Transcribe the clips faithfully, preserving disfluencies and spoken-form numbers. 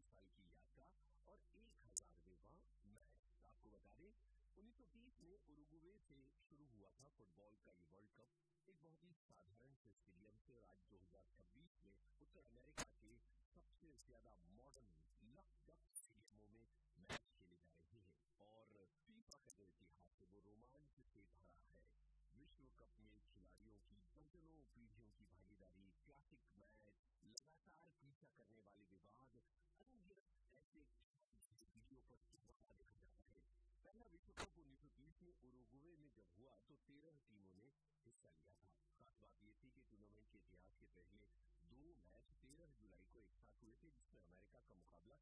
साल की यात्रा और एक हजारवें मैच। आपको बता दें उन्नीस सौ तीस में उरुग्वे से शुरू हुआ था फुटबॉल का ये वर्ल्ड कप, एक बहुत ही साधारण से स्टेडियम से। आज दो हज़ार छब्बीस में उत्तर अमेरिका के सबसे ज्यादा मॉडर्न लक स्टेडियमों में मैच खेले जा रहे हैं और फीफा का जो इतिहास है वो रोमांच से भरा है। विश्व कप में खिलाड़ियों की दर्जनों पीढ़ियों की भागीदारी, क्लासिक मैच, लगातार पीछा करने वाले विवाद, अनगिनत ऐसे वीडियो पर देखा जाता है। पहला विश्व कप उन्नीस सौ तीस में उरुग्वे में जब हुआ तो तेरह टीमों ने हिस्सा लिया था। खास बात ये थी कि टूर्नामेंट के इतिहास के पहले दो मैच तेरह जुलाई को एक साथ हुए थे, जिसमें अमेरिका का मुकाबला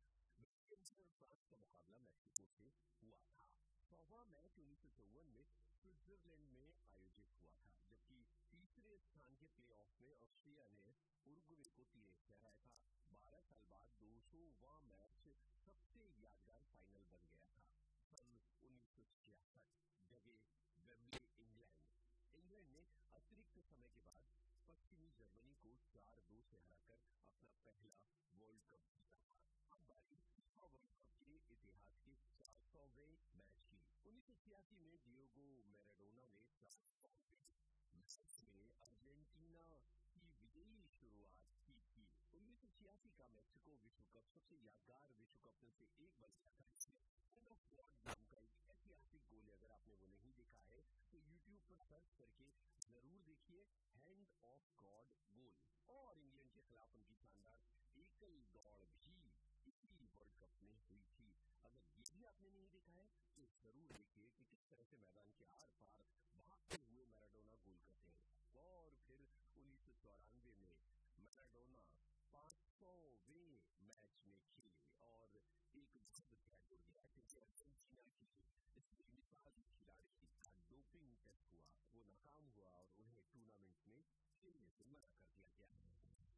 और फ्रांस का मुकाबला मैक्सिको से हुआ था। सौवां मैच उन्नीस सौ चौवन में स्विट्जरलैंड में आयोजित हुआ था, जबकि तीसरे स्थान के प्लेऑफ में ऑस्ट्रिया ने उरुग्वे को तीन एक से हराया था। बारह साल बाद दो सौवां मैच सबसे यादगार फाइनल बन गया था। सन उन्नीस सौ छियासठ जगह वेम्बली, इंग्लैंड। इंग्लैंड ने अतिरिक्त समय के बाद पश्चिमी जर्मनी को चार दो से हराकर अपना पहला वर्ल्ड कप जीता था। अब बारी वर्ल्ड कप के इतिहास के चार सौवें मैच की। उन्नीस सौ छियासी में डिएगो मैराडोना ने चार सौवें मैच में अर्जेंटीना की विजयी शुरुआत की थी। उन्नीस सौ छियासी का मैक्सिको विश्व कप सबसे यादगार विश्व कप में से एक बन गया था। इसमें हैंड ऑफ गॉड नाम का एक ऐतिहासिक गोल है। अगर आपने वो नहीं देखा है तो यूट्यूब पर सर्च करके जरूर देखिए, हैंड ऑफ गॉड गोल। और इंग्लैंड के खिलाफ उनकी शानदार एकल दौड़ भी इसी वर्ल्ड कप में हुई थी। अगर ये भी आपने नहीं देखा है तो जरूर देखिए कि किस तरह से मैदान के आर पार भागते हुए मैराडोना गोल करते हैं। और फिर उन्नीस सौ चौरानवे में मैराडोना पांच सौवें मैच में खेले और एक जुड़ गया क्योंकि अर्जेंटीना की मिसाल खिलाड़ी का डोपिंग टेस्ट हुआ, वो नाकाम हुआ और उन्हें टूर्नामेंट में खेलने से मना कर दिया गया।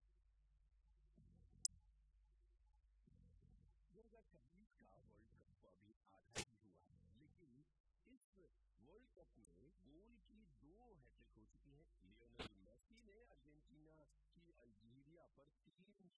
दो हज़ार छब्बीस का वर्ल्ड कप अभी आधा ही हुआ, लेकिन इस वर्ल्ड कप में गोल की दो हैट्रिक हो चुकी है। लियोनेल मेसी ने अर्जेंटीना की अल्जीरिया पर तीन